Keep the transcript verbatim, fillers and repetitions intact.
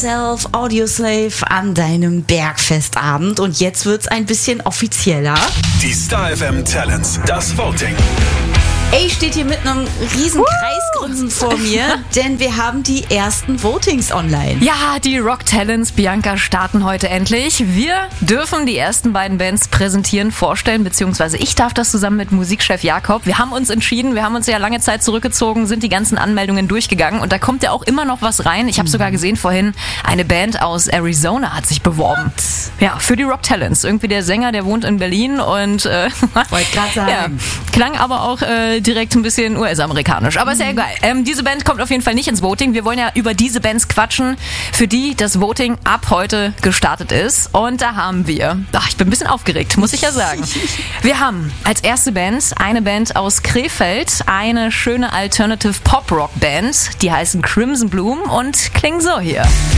Yourself, Audioslave an deinem Bergfestabend. Und jetzt wird's ein bisschen offizieller. Die Star F M Talents, das Voting. Ey, steht hier mit einem riesen Kreisgrinsen vor mir, denn wir haben die ersten Votings online. Ja, die Rock Talents, Bianca, starten heute endlich. Wir dürfen die ersten beiden Bands präsentieren, vorstellen, beziehungsweise ich darf das zusammen mit Musikchef Jakob. Wir haben uns entschieden, wir haben uns ja lange Zeit zurückgezogen, sind die ganzen Anmeldungen durchgegangen und da kommt ja auch immer noch was rein. Ich habe sogar gesehen vorhin, eine Band aus Arizona hat sich beworben. Ja, für die Rock Talents. Irgendwie der Sänger, der wohnt in Berlin und äh, wollte gerade sagen. Ja, klang aber auch äh, direkt ein bisschen U S-amerikanisch. Aber ist ja egal. Ähm, diese Band kommt auf jeden Fall nicht ins Voting. Wir wollen ja über diese Bands quatschen, für die das Voting ab heute gestartet ist. Und da haben wir, ach, ich bin ein bisschen aufgeregt, muss ich ja sagen. Wir haben als erste Band eine Band aus Krefeld, eine schöne Alternative Pop-Rock-Band. Die heißen Crimson Bloom und klingen so hier.